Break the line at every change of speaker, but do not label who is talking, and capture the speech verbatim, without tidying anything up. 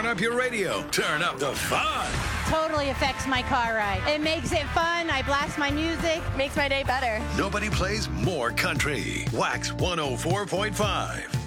up your radio. Turn up the fun.
Totally affects my car ride. It makes it fun. I blast my music.
Makes my day better.
Nobody plays more country. Wax one oh four point five.